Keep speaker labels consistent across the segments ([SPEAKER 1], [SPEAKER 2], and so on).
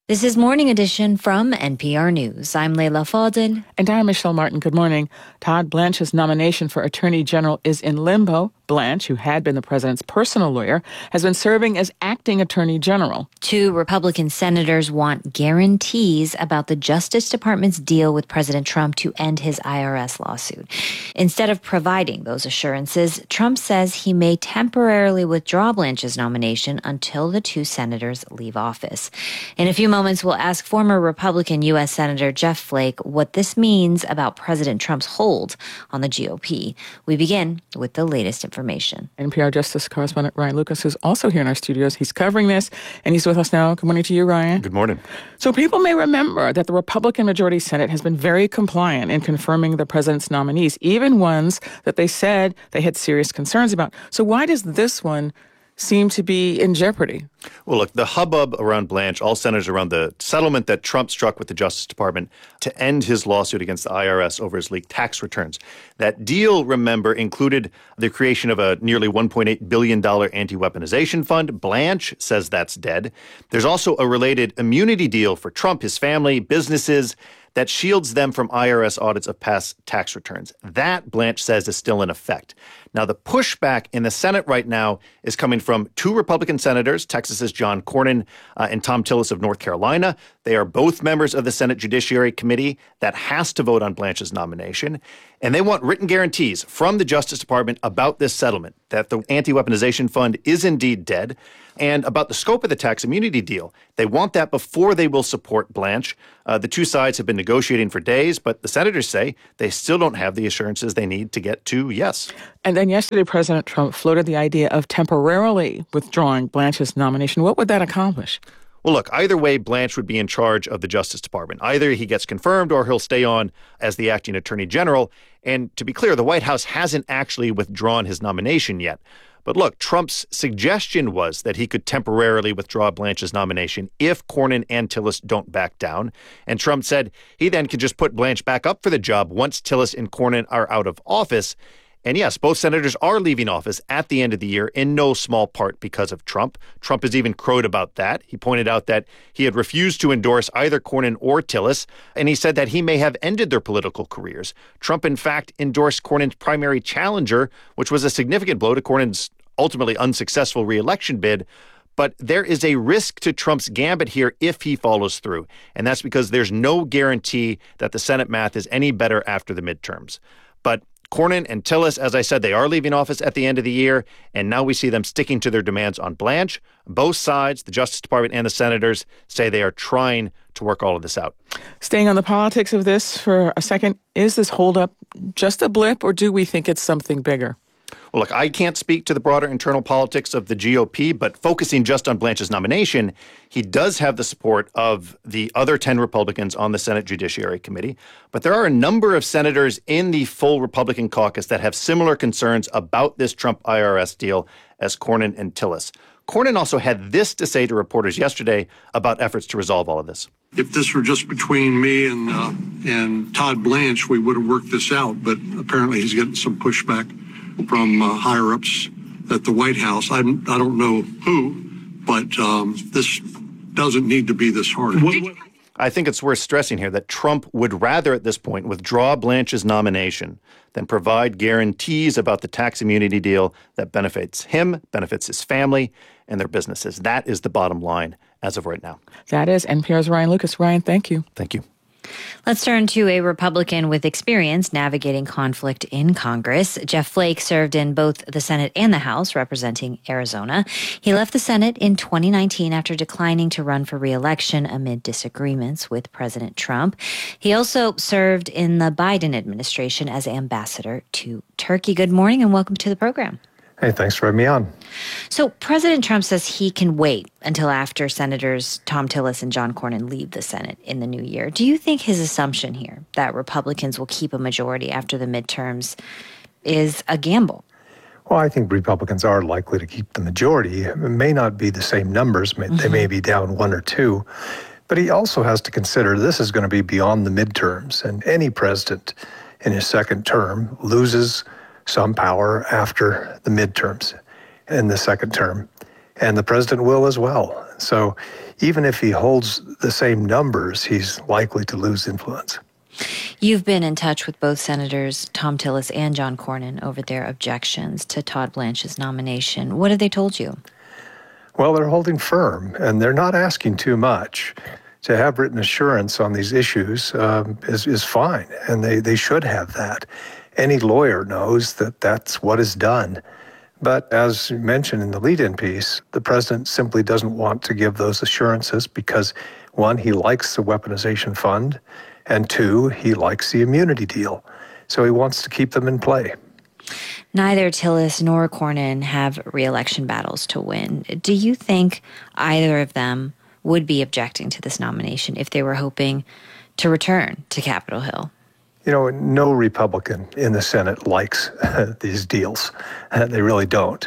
[SPEAKER 1] This is Morning Edition from NPR News. I'm Leila Fadel.
[SPEAKER 2] And I'm Michelle Martin. Good morning. Todd Blanche's nomination for Attorney General is in limbo. Blanche, who had been the president's personal lawyer, has been serving as acting Attorney General.
[SPEAKER 1] 2 Republican senators want guarantees about the Justice Department's deal with President Trump to end his IRS lawsuit. Instead of providing those assurances, Trump says he may temporarily withdraw Blanche's nomination until the 2 senators leave office. In a few moments, we'll ask former Republican U.S. Senator Jeff Flake what this means about President Trump's hold on the GOP. We begin with the latest information.
[SPEAKER 2] NPR Justice correspondent Ryan Lucas, who's also here in our studios. He's covering this, and he's with us now. Good morning to you, Ryan.
[SPEAKER 3] Good morning.
[SPEAKER 2] So people may remember that the Republican majority Senate has been very compliant in confirming the president's nominees, even ones that they said they had serious concerns about. So why does this one seem to be in jeopardy?
[SPEAKER 3] Well, look, the hubbub around Blanche all centers around the settlement that Trump struck with the Justice Department to end his lawsuit against the IRS over his leaked tax returns. That deal, remember, included the creation of a nearly $1.8 billion anti-weaponization fund. Blanche says that's dead. There's also a related immunity deal for Trump, his family, businesses, that shields them from IRS audits of past tax returns. That, Blanche says, is still in effect. Now, the pushback in the Senate right now is coming from 2 Republican senators, Texas's John Cornyn and Thom Tillis of North Carolina. They are both members of the Senate Judiciary Committee that has to vote on Blanche's nomination. And they want written guarantees from the Justice Department about this settlement, that the anti-weaponization fund is indeed dead, and about the scope of the tax immunity deal. They want that before they will support Blanche. The 2 sides have been negotiating for days, but the senators say they still don't have the assurances they need to get to yes.
[SPEAKER 2] And then yesterday, President Trump floated the idea of temporarily withdrawing Blanche's nomination. What would that accomplish?
[SPEAKER 3] Well, look, either way, Blanche would be in charge of the Justice Department. Either he gets confirmed or he'll stay on as the acting Attorney General. And to be clear, the White House hasn't actually withdrawn his nomination yet. But look, Trump's suggestion was that he could temporarily withdraw Blanche's nomination if Cornyn and Tillis don't back down. And Trump said he then could just put Blanche back up for the job once Tillis and Cornyn are out of office. And yes, both senators are leaving office at the end of the year in no small part because of Trump. Trump has even crowed about that. He pointed out that he had refused to endorse either Cornyn or Tillis, and he said that he may have ended their political careers. Trump, in fact, endorsed Cornyn's primary challenger, which was a significant blow to Cornyn's ultimately unsuccessful reelection bid. But there is a risk to Trump's gambit here if he follows through. And that's because there's no guarantee that the Senate math is any better after the midterms. But Cornyn and Tillis, as I said, they are leaving office at the end of the year, and now we see them sticking to their demands on Blanche. Both sides, the Justice Department and the senators, say they are trying to work all of this out.
[SPEAKER 2] Staying on the politics of this for a second, is this holdup just a blip, or do we think it's something bigger?
[SPEAKER 3] Well, look, I can't speak to the broader internal politics of the GOP, but focusing just on Blanche's nomination, he does have the support of the other 10 Republicans on the Senate Judiciary Committee. But there are a number of senators in the full Republican caucus that have similar concerns about this Trump IRS deal as Cornyn and Tillis. Cornyn also had this to say to reporters yesterday about efforts to resolve all of this.
[SPEAKER 4] If this were just between me and Todd Blanche, we would have worked this out. But apparently he's getting some pushback from higher-ups at the White House. I don't know who, but this doesn't need to be this hard.
[SPEAKER 3] I think it's worth stressing here that Trump would rather at this point withdraw Blanche's nomination than provide guarantees about the tax immunity deal that benefits him, benefits his family, and their businesses. That is the bottom line as of right now.
[SPEAKER 2] That is NPR's Ryan Lucas. Ryan, thank you.
[SPEAKER 3] Thank you.
[SPEAKER 1] Let's turn to a Republican with experience navigating conflict in Congress. Jeff Flake served in both the Senate and the House, representing Arizona. He left the Senate in 2019 after declining to run for re-election amid disagreements with President Trump. He also served in the Biden administration as ambassador to Turkey. Good morning and welcome to the program.
[SPEAKER 5] Hey, thanks for having me on.
[SPEAKER 1] So President Trump says he can wait until after Senators Thom Tillis and John Cornyn leave the Senate in the new year. Do you think his assumption here that Republicans will keep a majority after the midterms is a gamble?
[SPEAKER 5] Well, I think Republicans are likely to keep the majority. It may not be the same numbers. They may be down 1 or 2. But he also has to consider this is going to be beyond the midterms. And any president in his second term loses some power after the midterms in the second term. And the president will as well. So even if he holds the same numbers, he's likely to lose influence.
[SPEAKER 1] You've been in touch with both Senators Thom Tillis and John Cornyn over their objections to Todd Blanche's nomination. What have they told you?
[SPEAKER 5] Well, they're holding firm, and they're not asking too much. To have written assurance on these issues is fine, and they should have that. Any lawyer knows that that's what is done. But as you mentioned in the lead-in piece, the president simply doesn't want to give those assurances because, one, he likes the weaponization fund, and two, he likes the immunity deal. So he wants to keep them in play.
[SPEAKER 1] Neither Tillis nor Cornyn have re-election battles to win. Do you think either of them would be objecting to this nomination if they were hoping to return to Capitol Hill?
[SPEAKER 5] You know, no Republican in the Senate likes these deals. They really don't.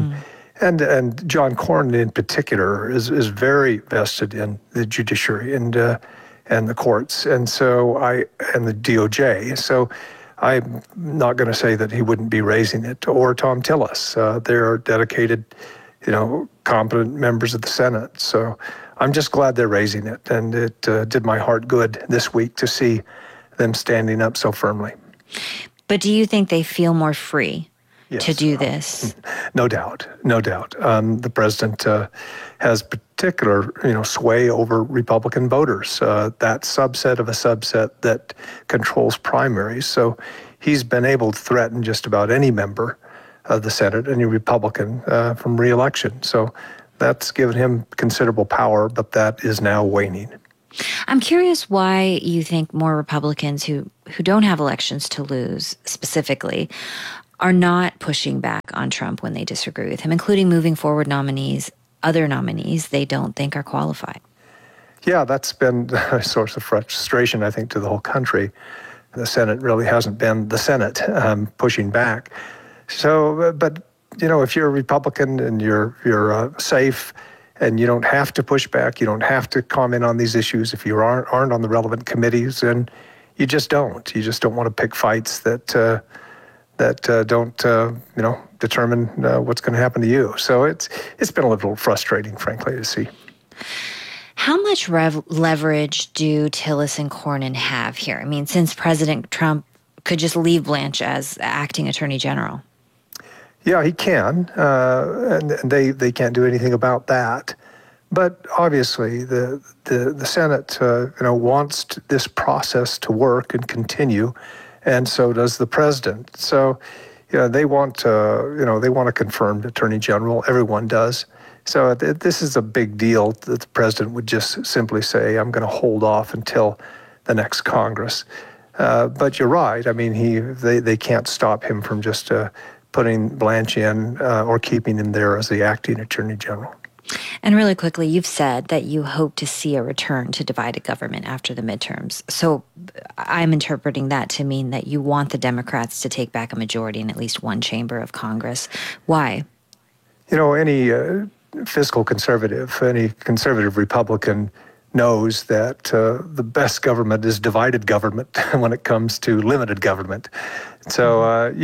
[SPEAKER 5] And John Cornyn in particular is very vested in the judiciary and the courts, and the DOJ. So I'm not going to say that he wouldn't be raising it, or Thom Tillis. They're dedicated, competent members of the Senate. So I'm just glad they're raising it, and it did my heart good this week to see them standing up so firmly.
[SPEAKER 1] But do you think they feel more free
[SPEAKER 5] Yes,
[SPEAKER 1] to do this?
[SPEAKER 5] No doubt. The president has particular, sway over Republican voters. That subset of a subset that controls primaries. So he's been able to threaten just about any member of the Senate, any Republican, from re-election. So that's given him considerable power, but that is now waning.
[SPEAKER 1] I'm curious why you think more Republicans who don't have elections to lose specifically are not pushing back on Trump when they disagree with him, including moving forward other nominees they don't think are qualified.
[SPEAKER 5] Yeah, that's been a source of frustration, I think, to the whole country. The Senate really hasn't been the Senate pushing back. So, but, if you're a Republican and you're safe, and you don't have to push back, you don't have to comment on these issues if you aren't on the relevant committees, and you just don't. You just don't want to pick fights that don't determine what's going to happen to you. So it's been a little frustrating, frankly, to see.
[SPEAKER 1] How much leverage do Tillis and Cornyn have here? I mean, since President Trump could just leave Blanche as acting attorney general.
[SPEAKER 5] Yeah, he can, and they can't do anything about that. But obviously, the Senate, wants this process to work and continue, and so does the president. So, they want a confirmed attorney general. Everyone does. So this is a big deal that the president would just simply say, "I'm going to hold off until the next Congress." But you're right. I mean, they can't stop him from just putting Blanche in or keeping him there as the acting attorney general.
[SPEAKER 1] And really quickly, you've said that you hope to see a return to divided government after the midterms. So I'm interpreting that to mean that you want the Democrats to take back a majority in at least one chamber of Congress. Why?
[SPEAKER 5] Any fiscal conservative, any conservative Republican knows that the best government is divided government when it comes to limited government. So,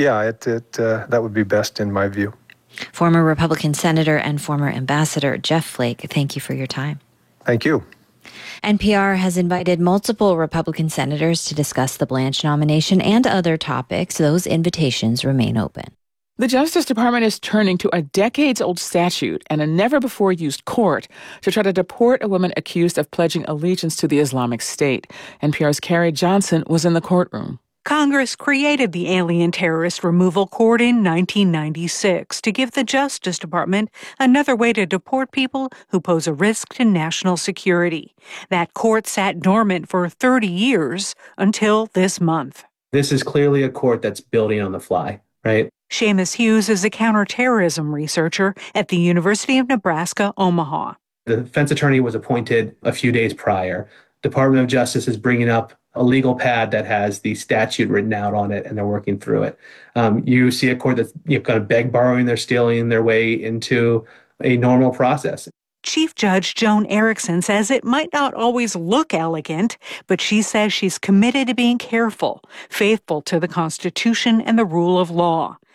[SPEAKER 5] that would be best in my view.
[SPEAKER 1] Former Republican Senator and former Ambassador Jeff Flake, thank you for your time.
[SPEAKER 5] Thank you.
[SPEAKER 1] NPR has invited multiple Republican senators to discuss the Blanche nomination and other topics. Those invitations remain open.
[SPEAKER 2] The Justice Department is turning to a decades-old statute and a never-before-used court to try to deport a woman accused of pledging allegiance to the Islamic State. NPR's Carrie Johnson was in the courtroom.
[SPEAKER 6] Congress created the Alien Terrorist Removal Court in 1996 to give the Justice Department another way to deport people who pose a risk to national security. That court sat dormant for 30 years until this month.
[SPEAKER 7] This is clearly a court that's building on the fly, right?
[SPEAKER 6] Seamus Hughes is a counterterrorism researcher at the University of Nebraska, Omaha.
[SPEAKER 7] The defense attorney was appointed a few days prior. Department of Justice is bringing up a legal pad that has the statute written out on it, and they're working through it. You see a court that's kind of beg, borrowing, they're stealing their way into a normal process.
[SPEAKER 6] Chief Judge Joan Erickson says it might not always look elegant, but she says she's committed to being careful, faithful to the Constitution and the rule of law.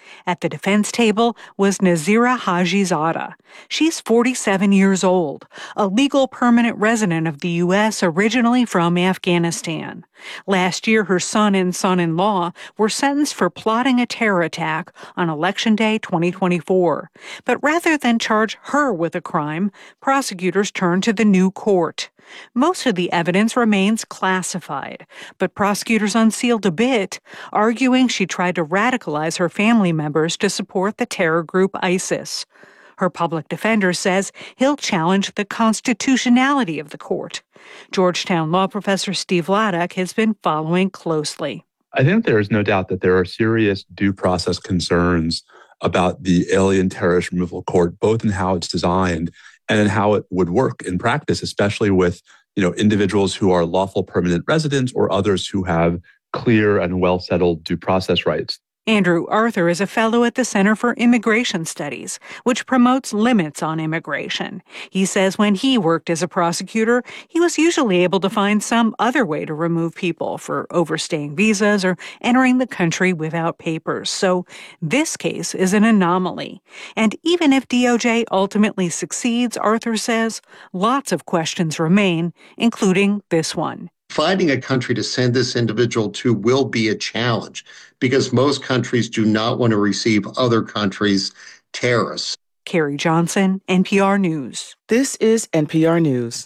[SPEAKER 6] At the defense table was Nazira Hajizada. She's 47 years old, a legal permanent resident of the U.S. originally from Afghanistan. Last year, her son and son-in-law were sentenced for plotting a terror attack on Election Day 2024. But rather than charge her with a crime, prosecutors turned to the new court. Most of the evidence remains classified, but prosecutors unsealed a bit, arguing she tried to radicalize her family members to support the terror group ISIS. Her public defender says he'll challenge the constitutionality of the court. Georgetown law professor Steve Vladeck has been following closely.
[SPEAKER 8] I think there is no doubt that there are serious due process concerns about the Alien Terrorist Removal Court, both in how it's designed and in how it would work in practice, especially with, individuals who are lawful permanent residents or others who have clear and well-settled due process rights.
[SPEAKER 6] Andrew Arthur is a fellow at the Center for Immigration Studies, which promotes limits on immigration. He says when he worked as a prosecutor, he was usually able to find some other way to remove people for overstaying visas or entering the country without papers. So this case is an anomaly. And even if DOJ ultimately succeeds, Arthur says, lots of questions remain, including this one.
[SPEAKER 9] Finding a country to send this individual to will be a challenge because most countries do not want to receive other countries' terrorists.
[SPEAKER 6] Carrie Johnson, NPR News.
[SPEAKER 2] This is NPR News.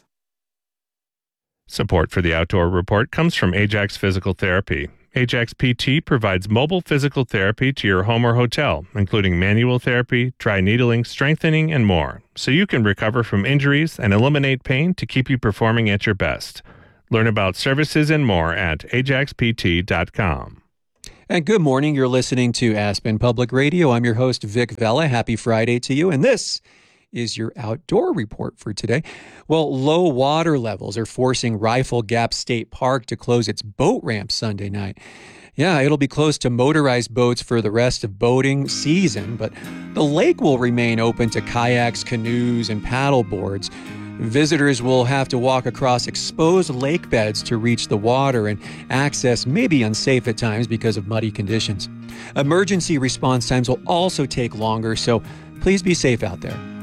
[SPEAKER 10] Support for the Outdoor Report comes from Ajax Physical Therapy. Ajax PT provides mobile physical therapy to your home or hotel, including manual therapy, dry needling, strengthening, and more, so you can recover from injuries and eliminate pain to keep you performing at your best. Learn about services and more at ajaxpt.com.
[SPEAKER 11] And good morning. You're listening to Aspen Public Radio. I'm your host, Vic Vela. Happy Friday to you. And this is your outdoor report for today. Well, low water levels are forcing Rifle Gap State Park to close its boat ramp Sunday night. Yeah, it'll be closed to motorized boats for the rest of boating season, but the lake will remain open to kayaks, canoes, and paddle boards. Visitors will have to walk across exposed lake beds to reach the water, and access may be unsafe at times because of muddy conditions. Emergency response times will also take longer, so please be safe out there.